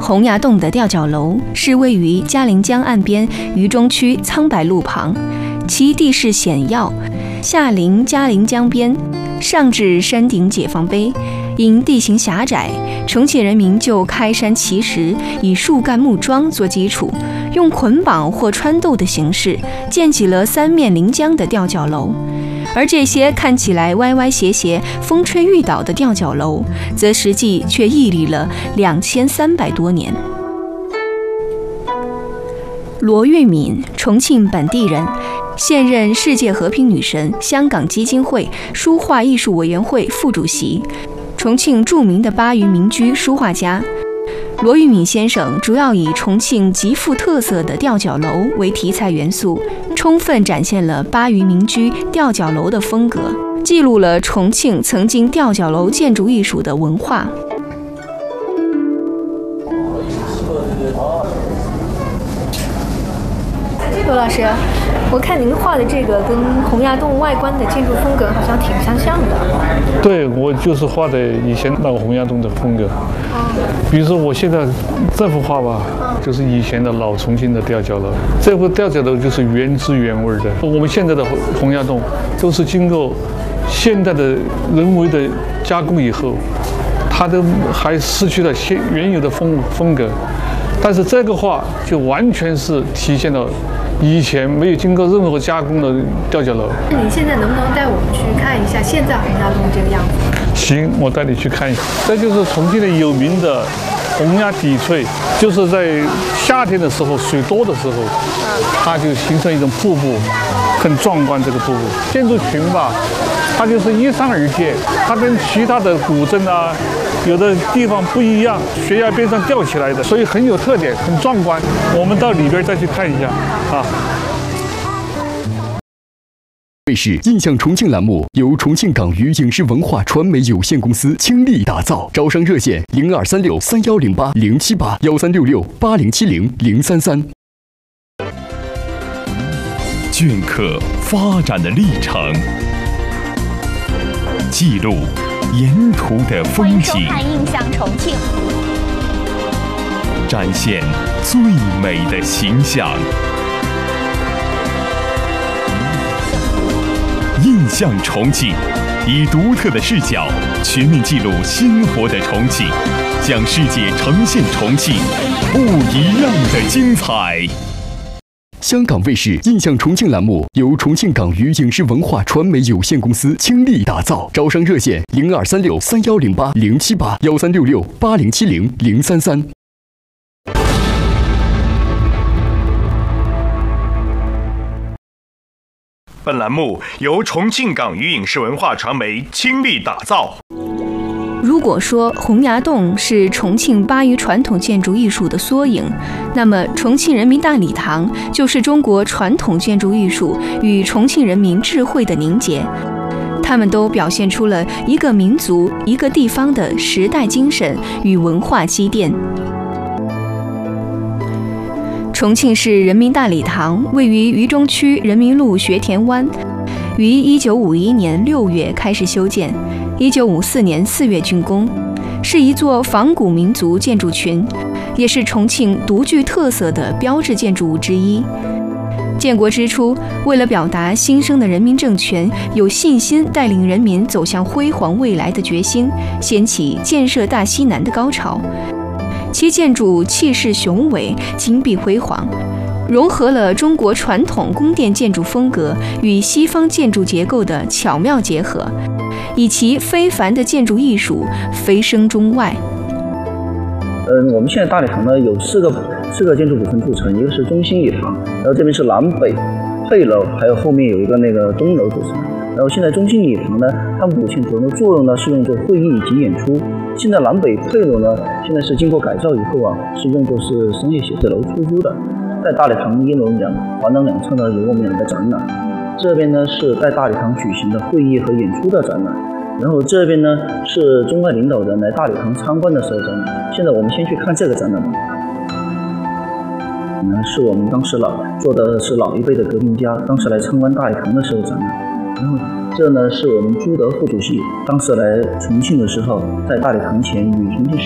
洪崖洞的吊脚楼是位于嘉陵江岸边渝中区苍柏路旁，其地势险要，下临嘉陵江边，上至山顶解放碑。因地形狭窄，重庆人民就开山奇石，以树干木桩做基础，用捆绑或穿斗的形式建起了三面临江的吊脚楼。而这些看起来歪歪斜斜、风吹雨倒的吊脚楼，则实际却屹立了2300多年。罗玉敏，重庆本地人，现任世界和平女神香港基金会书画艺术委员会副主席，重庆著名的巴渝民居书画家。罗玉敏先生主要以重庆极富特色的吊脚楼为题材元素，充分展现了巴渝民居吊脚楼的风格，记录了重庆曾经吊脚楼建筑艺术的文化。罗老师，我看您画的这个跟洪崖洞外观的建筑风格好像挺相像的。 对，我就是画的以前那个洪崖洞的风格。比如说我现在这幅画吧，就是以前的老重庆的吊脚楼。这幅吊脚楼就是原汁原味的。我们现在的洪崖洞都是经过现代的人为的加工以后，它都还失去了原有的风格。但是这个画就完全是体现了以前没有经过任何加工的吊脚楼。 那你现在能不能带我们去看一下现在洪崖洞这个样子？ 行，我带你去看一下。这就是重庆的有名的洪崖砥翠，就是在夏天的时候水多的时候，它就形成一种瀑布，很壮观。这个瀑布建筑群吧，它就是依山而建，它跟其他的古镇啊有的地方不一样，悬崖边上吊起来的，所以很有特点，很壮观。我们到里边再去看一下啊。 卫视印象重庆栏目由重庆港娱影视文化传媒有限公司倾力打造，招商热线0236310807813670807033。 镌刻发展的历程，记录沿途的风景， 欢迎收看《印象重庆》， 展现最美的形象。印象重庆，以独特的视角全面记录鲜活的重庆，向世界呈现重庆不一样的精彩。 香港卫视印象重庆栏目由重庆港娱影视文化传媒有限公司倾力打造，招商热线02363108078136708033。 本栏目由重庆港娱影视文化传媒倾力打造。 如果说洪崖洞是重庆巴渝传统建筑艺术的缩影，那么重庆人民大礼堂就是中国传统建筑艺术与重庆人民智慧的凝结。它们都表现出了一个民族、一个地方的时代精神与文化积淀。重庆市人民大礼堂位于渝中区人民路学田湾，于1951年6月开始修建，1954年4月竣工，是一座仿古民族建筑群，也是重庆独具特色的标志建筑物之一。建国之初，为了表达新生的人民政权有信心带领人民走向辉煌未来的决心，掀起建设大西南的高潮。其建筑气势雄伟，金碧辉煌，融合了中国传统宫殿建筑风格与西方建筑结构的巧妙结合，以其非凡的建筑艺术蜚声中外。 我们现在大礼堂呢有四个建筑部分组成，一个是中心礼堂，然后这边是南北配楼，还有后面有一个那个东楼组成。然后现在中心礼堂呢，它目前主要的作用呢是用作会议以及演出。现在南北配楼呢，现在是经过改造以后啊，是用作是商业写字楼出租的。在大礼堂一楼环廊两侧呢有我们2个展览，这边呢是在大礼堂举行的会议和演出的展览，然后这边呢是中外领导人来大礼堂参观的时候展览。现在我们先去看这个展览吧。是我们当时做的是老一辈的革命家，当时来参观大礼堂的时候展览。然后这呢是我们朱德副主席当时来重庆的时候，在大礼堂前与重庆